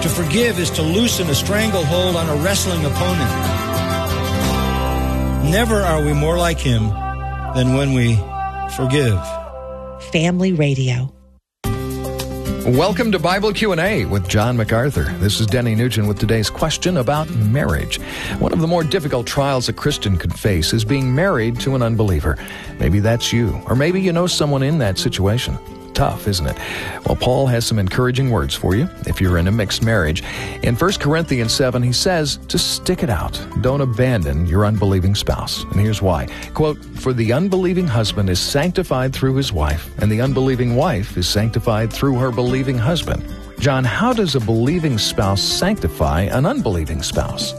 To forgive is to loosen a stranglehold on a wrestling opponent. Never are we more like Him than when we forgive. Family Radio. Welcome to Bible Q&A with John MacArthur. This is Denny Nugent with today's question about marriage. One of the more difficult trials a Christian could face is being married to an unbeliever. Maybe that's you, or maybe you know someone in that situation. Tough, isn't it? Well, Paul has some encouraging words for you if you're in a mixed marriage. In 1 Corinthians 7, he says, just stick it out. Don't abandon your unbelieving spouse. And here's why. Quote, for the unbelieving husband is sanctified through his wife, and the unbelieving wife is sanctified through her believing husband. John, how does a believing spouse sanctify an unbelieving spouse?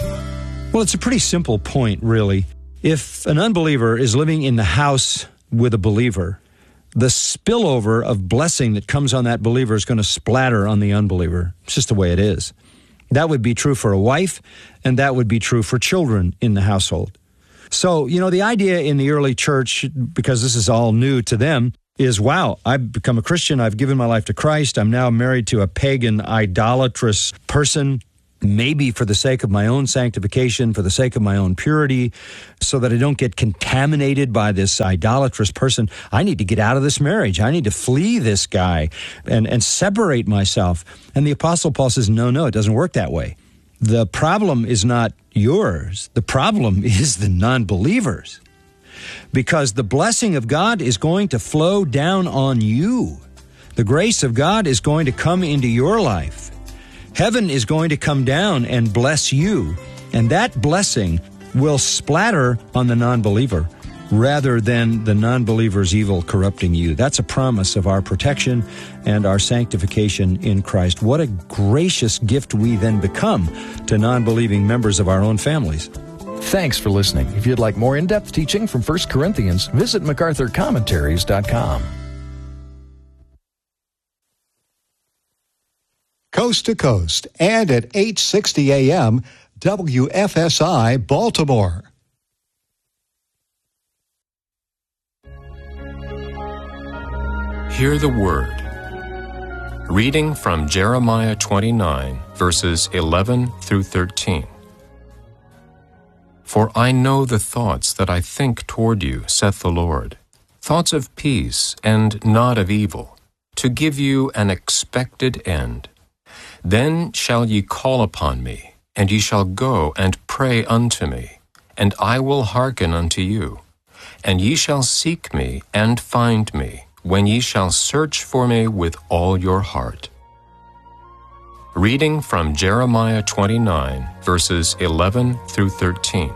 Well, it's a pretty simple point, really. If an unbeliever is living in the house with a believer, the spillover of blessing that comes on that believer is going to splatter on the unbeliever. It's just the way it is. That would be true for a wife, and that would be true for children in the household. So, the idea in the early church, because this is all new to them, is, wow, I've become a Christian, I've given my life to Christ, I'm now married to a pagan, idolatrous person, maybe for the sake of my own sanctification, for the sake of my own purity, so that I don't get contaminated by this idolatrous person. I need to get out of this marriage. I need to flee this guy and separate myself. And the Apostle Paul says, no, it doesn't work that way. The problem is not yours. The problem is the non-believers. Because the blessing of God is going to flow down on you. The grace of God is going to come into your life. Heaven is going to come down and bless you, and that blessing will splatter on the non-believer rather than the non-believer's evil corrupting you. That's a promise of our protection and our sanctification in Christ. What a gracious gift we then become to non-believing members of our own families. Thanks for listening. If you'd like more in-depth teaching from 1 Corinthians, visit MacArthurCommentaries.com. Coast to coast and at 8:60 a.m. WFSI Baltimore. Hear the word. Reading from Jeremiah 29, verses 11 through 13. For I know the thoughts that I think toward you, saith the Lord, thoughts of peace and not of evil, to give you an expected end. Then shall ye call upon me, and ye shall go and pray unto me, and I will hearken unto you. And ye shall seek me and find me, when ye shall search for me with all your heart. Reading from Jeremiah 29, verses 11 through 13.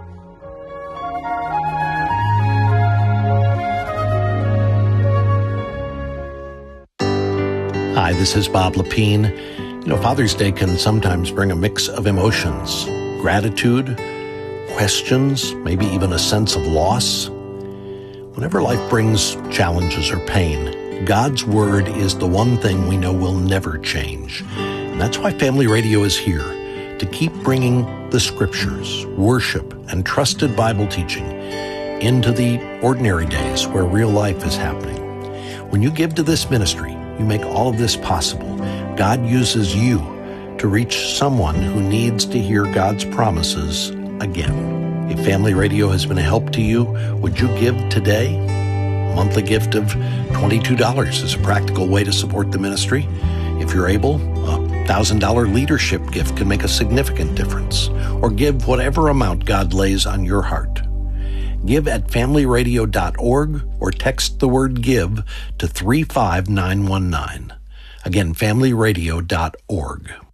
Hi, this is Bob Lepine. Father's Day can sometimes bring a mix of emotions, gratitude, questions, maybe even a sense of loss. Whenever life brings challenges or pain, God's Word is the one thing we know will never change. And that's why Family Radio is here, to keep bringing the Scriptures, worship, and trusted Bible teaching into the ordinary days where real life is happening. When you give to this ministry, you make all of this possible. God uses you to reach someone who needs to hear God's promises again. If Family Radio has been a help to you, would you give today? A monthly gift of $22 is a practical way to support the ministry. If you're able, a $1,000 leadership gift can make a significant difference. Or give whatever amount God lays on your heart. Give at familyradio.org or text the word GIVE to 35919. Again, familyradio.org.